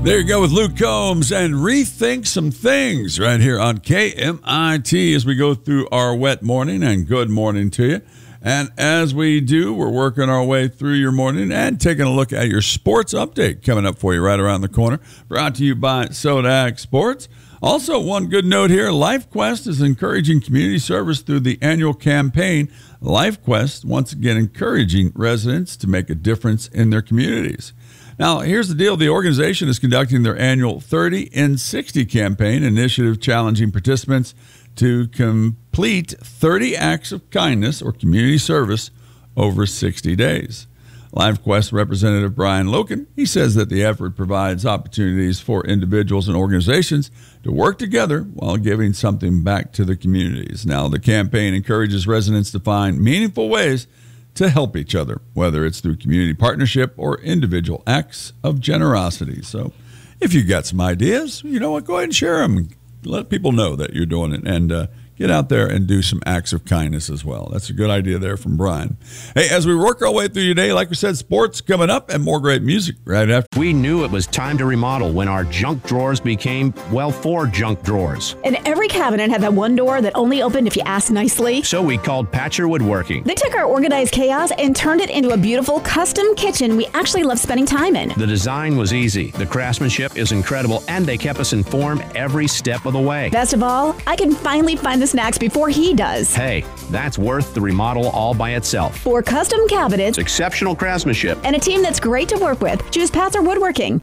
There you go with Luke Combs and Rethink Some Things right here on KMIT as we go through our wet morning, and good morning to you. And as we do, we're working our way through your morning and taking a look at your sports update coming up for you right around the corner. Brought to you by Sodak Sports. Also, one good note here, LifeQuest is encouraging community service through the annual campaign. LifeQuest, once again, encouraging residents to make a difference in their communities. Now, here's the deal. The organization is conducting their annual 30 in 60 campaign initiative, challenging participants to complete 30 acts of kindness or community service over 60 days. LifeQuest Representative Brian Loken, he says that the effort provides opportunities for individuals and organizations to work together while giving something back to the communities. Now, the campaign encourages residents to find meaningful ways to help each other, whether it's through community partnership or individual acts of generosity. So if you've got some ideas, you know what, go ahead and share them. Let people know that you're doing it, and get out there and do some acts of kindness as well. That's a good idea there from Brian. Hey, as we work our way through your day, like we said, sports coming up and more great music right after. We knew it was time to remodel when our junk drawers became, well, 4 junk drawers. And every cabinet had that one door that only opened if you asked nicely. So we called Patcher Woodworking. They took our organized chaos and turned it into a beautiful custom kitchen we actually love spending time in. The design was easy, the craftsmanship is incredible, and they kept us informed every step of the way. Best of all, I can finally find the snacks before he does. Hey, that's worth the remodel all by itself. For custom cabinets, Exceptional craftsmanship, and a team that's great to work with, choose Patzer Woodworking.